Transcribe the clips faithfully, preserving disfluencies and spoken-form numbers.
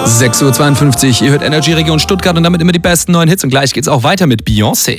sechs Uhr zweiundfünfzig, ihr hört Energy Region Stuttgart und damit immer die besten neuen Hits. Und gleich geht's auch weiter mit Beyoncé.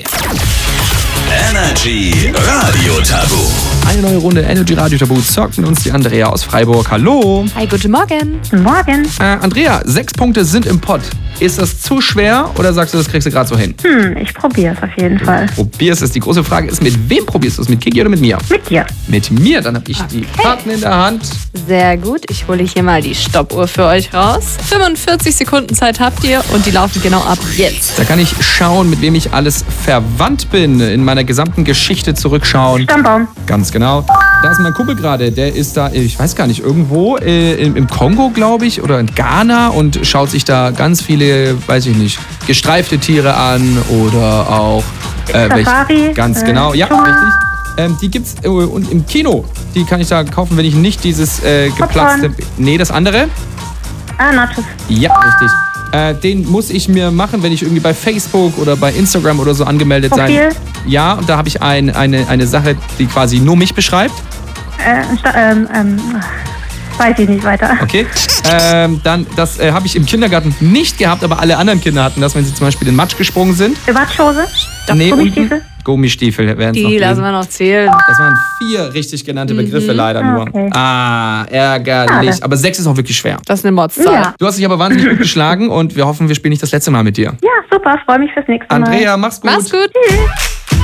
Energy Radio Tabu. Eine neue Runde Energy Radio Tabu zockt mit uns die Andrea aus Freiburg. Hallo. Hi, guten Morgen. Guten Morgen. Äh, Andrea, sechs Punkte sind im Pott. Ist das zu schwer oder sagst du, das kriegst du gerade so hin? Hm, ich probiere es auf jeden Fall. Probierst es. Die große Frage ist, mit wem probierst du es? Mit Kiki oder mit mir? Mit dir. Mit mir. Dann habe ich die Karten in der Hand. Sehr gut. Ich hole hier mal die Stoppuhr für euch raus. fünfundvierzig Sekunden Zeit habt ihr und die laufen genau ab jetzt. Da kann ich schauen, mit wem ich alles verwandt bin. In meiner gesamten Geschichte zurückschauen. Stammbaum. Ganz genau. Da ist mein Kumpel gerade. Der ist da, ich weiß gar nicht, irgendwo äh, im, im Kongo, glaube ich, oder in Ghana und schaut sich da ganz viele, weiß ich nicht, gestreifte Tiere an oder auch äh, Safari. welche, ganz äh, genau, ja, Dschungel. richtig. Ähm, die gibt's äh, und im Kino. Die kann ich da kaufen, wenn ich nicht dieses äh, geplatzte. Popcorn. Nee, das andere. Ah, Nachos. Ja, richtig. Äh, den muss ich mir machen, wenn ich irgendwie bei Facebook oder bei Instagram oder so angemeldet Profil. sein. Ja, und da habe ich ein, eine, eine Sache, die quasi nur mich beschreibt. Äh, Sta- ähm, ähm, weiß ich nicht weiter. Okay. Ähm, dann, das äh, habe ich im Kindergarten nicht gehabt, aber alle anderen Kinder hatten das, wenn sie zum Beispiel in Matsch gesprungen sind. Watschhose. Nee, Gummistiefel. unten Gummistiefel wären es noch Die lassen gewesen. wir noch zählen. Das waren vier richtig genannte Begriffe leider nur. Okay. Ah, ärgerlich. Schade. Aber sechs ist auch wirklich schwer. Das ist eine Mordszahl. Ja. Du hast dich aber wahnsinnig gut geschlagen und wir hoffen, wir spielen nicht das letzte Mal mit dir. Ja, super. Freue mich fürs nächste Mal. Andrea, mach's gut. Mach's gut. Tschüss.